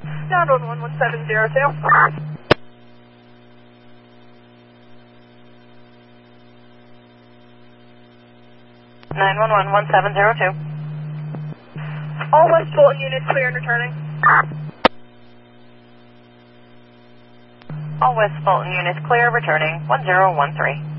911-1702. All West Fulton units clear and returning. All West Fulton units clear, returning 1013.